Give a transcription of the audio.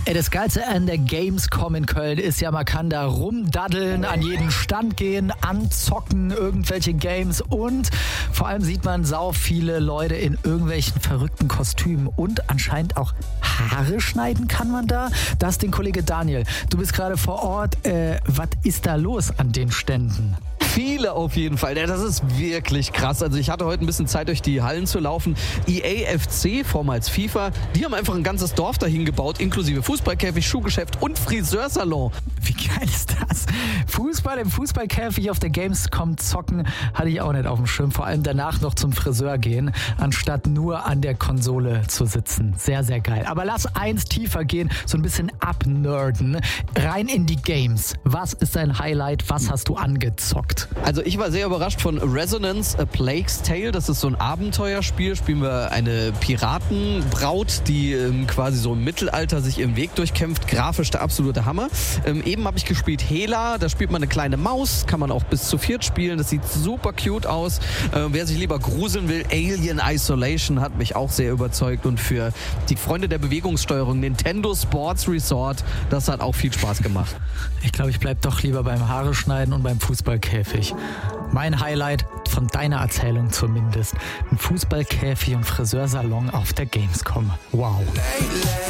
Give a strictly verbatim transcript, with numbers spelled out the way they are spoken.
Ey, das Geilste an der Gamescom in Köln ist ja, man kann da rumdaddeln, an jeden Stand gehen, anzocken, irgendwelche Games und vor allem sieht man sau viele Leute in irgendwelchen verrückten Kostümen und anscheinend auch Haare schneiden kann man da. Das ist den Kollege Daniel. Du bist gerade vor Ort. Äh, was ist da los an den Ständen? Viele auf jeden Fall. Das ist wirklich krass. Also ich hatte heute ein bisschen Zeit, durch die Hallen zu laufen. E A F C, vormals FIFA, die haben einfach ein ganzes Dorf dahin gebaut, inklusive Fußballkäfig, Schuhgeschäft und Friseursalon. Wie geil ist das? Fußball im Fußballkäfig auf der Gamescom zocken, hatte ich auch nicht auf dem Schirm. Vor allem danach noch zum Friseur gehen, anstatt nur an der Konsole zu sitzen. Sehr, sehr geil. Aber lass eins tiefer gehen, so ein bisschen abnerden. Rein in die Games. Was ist dein Highlight? Was hast du angezockt? Also ich war sehr überrascht von Resonance, A Plague's Tale. Das ist so ein Abenteuerspiel. Spielen wir eine Piratenbraut, die ähm, quasi so im Mittelalter sich ihren Weg durchkämpft. Grafisch der absolute Hammer. Ähm, eben habe ich gespielt Hela. Da spielt man eine kleine Maus. Kann man auch bis zu viert spielen. Das sieht super cute aus. Äh, wer sich lieber gruseln will, Alien Isolation hat mich auch sehr überzeugt. Und für die Freunde der Bewegungssteuerung, Nintendo Sports Resort, das hat auch viel Spaß gemacht. Ich glaube, ich bleib doch lieber beim Haare schneiden und beim Fußballkäfig. Mein Highlight, von deiner Erzählung zumindest, ein Fußballkäfig und Friseursalon auf der Gamescom. Wow.